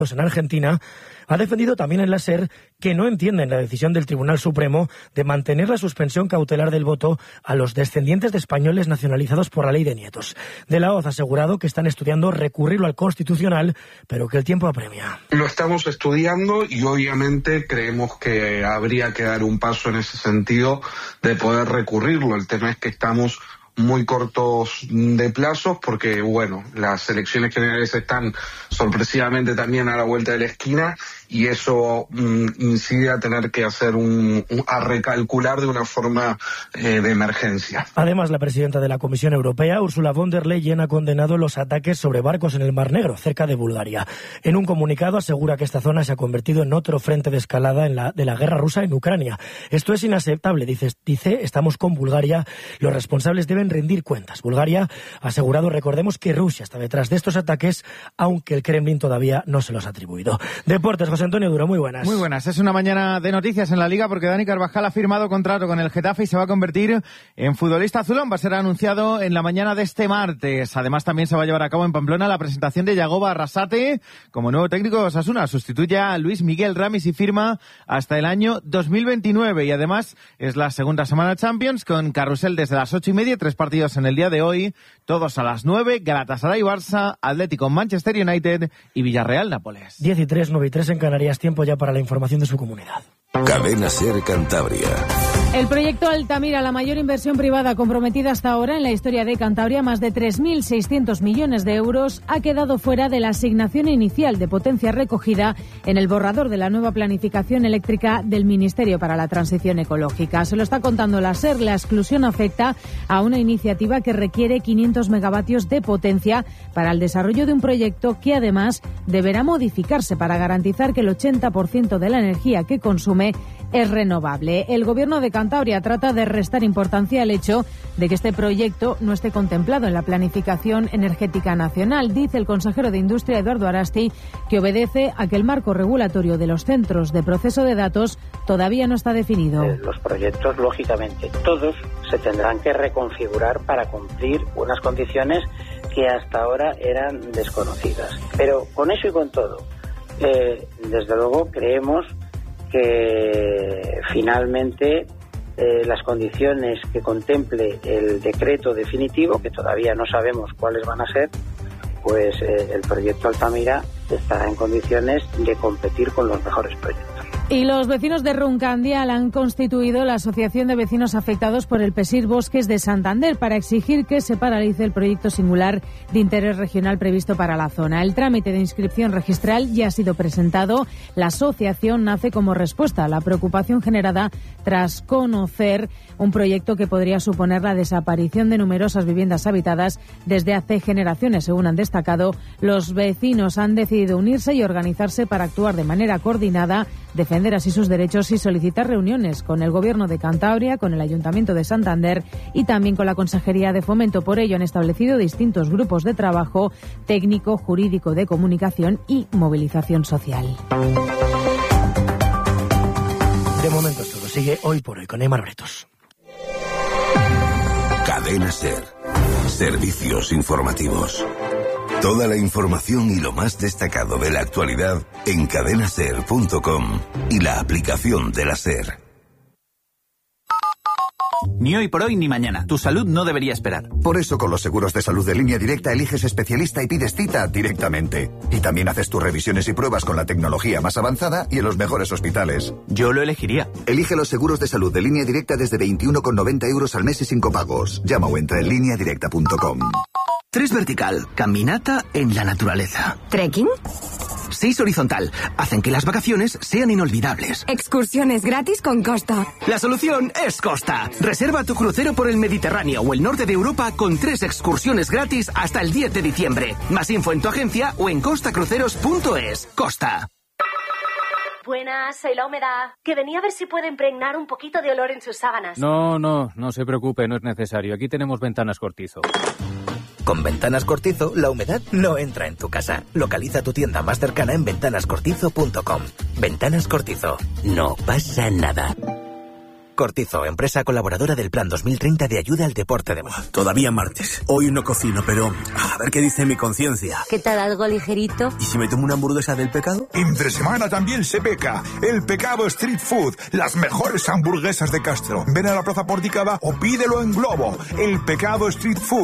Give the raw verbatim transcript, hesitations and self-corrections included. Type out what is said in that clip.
en Argentina, ha defendido también en la SER que no entienden la decisión del Tribunal Supremo de mantener la suspensión cautelar del voto a los descendientes de españoles nacionalizados por la ley de nietos. De la Hoz ha asegurado que están estudiando recurrirlo al Constitucional, pero que el tiempo apremia. Lo estamos estudiando y obviamente creemos que habría que dar un paso en ese sentido de poder recurrirlo. El tema es que estamos muy cortos de plazos porque, bueno, las elecciones generales están sorpresivamente también a la vuelta de la esquina y eso mm, incide a tener que hacer un, un a recalcular de una forma eh, de emergencia. Además, la presidenta de la Comisión Europea, Ursula von der Leyen, ha condenado los ataques sobre barcos en el Mar Negro, cerca de Bulgaria. En un comunicado asegura que esta zona se ha convertido en otro frente de escalada en la, de la guerra rusa en Ucrania. Esto es inaceptable, dice, dice, estamos con Bulgaria, los responsables deben rendir cuentas. Bulgaria ha asegurado, recordemos, que Rusia está detrás de estos ataques, aunque el Kremlin todavía no se los ha atribuido. Deportes, José Antonio Duro, muy buenas. Muy buenas, es una mañana de noticias en la Liga porque Dani Carvajal ha firmado contrato con el Getafe y se va a convertir en futbolista azulón. Va a ser anunciado en la mañana de este martes. Además, también se va a llevar a cabo en Pamplona la presentación de Yagoba Arrasate como nuevo técnico de Osasuna. Sustituye a Luis Miguel Ramis y firma hasta el año dos mil veintinueve. Y además es la segunda semana Champions con carrusel desde las ocho y media, tres partidos en el día de hoy, todos a las nueve, Galatasaray Barça, Atlético Manchester United y Villarreal Nápoles. diez y tres, nueve y tres en Canarias, tiempo ya para la información de su comunidad. Cadena SER Cantabria. El proyecto Altamira, la mayor inversión privada comprometida hasta ahora en la historia de Cantabria, más de tres mil seiscientos millones de euros, ha quedado fuera de la asignación inicial de potencia recogida en el borrador de la nueva planificación eléctrica del Ministerio para la Transición Ecológica. Se lo está contando la SER. La exclusión afecta a una iniciativa que requiere quinientos megavatios de potencia para el desarrollo de un proyecto que además deberá modificarse para garantizar que el ochenta por ciento de la energía que consume es renovable. El Gobierno de Cantabria trata de restar importancia al hecho de que este proyecto no esté contemplado en la planificación energética nacional. Dice el consejero de Industria, Eduardo Arasti, que obedece a que el marco regulatorio de los centros de proceso de datos todavía no está definido. Los proyectos, lógicamente, todos se tendrán que reconfigurar para cumplir unas condiciones que hasta ahora eran desconocidas. Pero con eso y con todo, eh, desde luego creemos que finalmente eh, las condiciones que contemple el decreto definitivo, que todavía no sabemos cuáles van a ser, pues eh, el proyecto Altamira estará en condiciones de competir con los mejores proyectos. Y los vecinos de Runcandial han constituido la Asociación de Vecinos Afectados por el PESIR Bosques de Santander para exigir que se paralice el proyecto singular de interés regional previsto para la zona. El trámite de inscripción registral ya ha sido presentado. La asociación nace como respuesta a la preocupación generada tras conocer un proyecto que podría suponer la desaparición de numerosas viviendas habitadas desde hace generaciones. Según han destacado, los vecinos han decidido unirse y organizarse para actuar de manera coordinada, defender así sus derechos y solicitar reuniones con el Gobierno de Cantabria, con el Ayuntamiento de Santander y también con la Consejería de Fomento. Por ello han establecido distintos grupos de trabajo técnico, jurídico, de comunicación y movilización social. De momento esto lo sigue Hoy por Hoy con Aymar Bretos. Cadena SER. Servicios informativos. Toda la información y lo más destacado de la actualidad en cadena ser punto com y la aplicación de la SER. Ni hoy por hoy ni mañana. Tu salud no debería esperar. Por eso con los seguros de salud de Línea Directa eliges especialista y pides cita directamente. Y también haces tus revisiones y pruebas con la tecnología más avanzada y en los mejores hospitales. Yo lo elegiría. Elige los seguros de salud de Línea Directa desde veintiuno con noventa euros al mes y sin copagos. Llama o entra en línea directa punto com. Tres vertical, caminata en la naturaleza. ¿Trekking? Seis horizontal, hacen que las vacaciones sean inolvidables. Excursiones gratis con Costa. La solución es Costa. Reserva tu crucero por el Mediterráneo o el norte de Europa con tres excursiones gratis hasta el diez de diciembre. Más info en tu agencia o en costa cruceros punto es. Costa. Buenas, soy la humedad. Que venía a ver si puede impregnar un poquito de olor en sus sábanas. No, no, no se preocupe, no es necesario. Aquí tenemos Ventanas Cortizo. Con Ventanas Cortizo, la humedad no entra en tu casa. Localiza tu tienda más cercana en ventanas cortizo punto com. Ventanas Cortizo. No pasa nada. Cortizo, empresa colaboradora del Plan dos mil treinta de ayuda al deporte de moda. Todavía martes. Hoy no cocino, pero a ver qué dice mi conciencia. ¿Qué tal, algo ligerito? ¿Y si me tomo una hamburguesa del pecado? Entre semana también se peca. El Pecado Street Food. Las mejores hamburguesas de Castro. Ven a la Plaza Porticada o pídelo en Globo. El Pecado Street Food.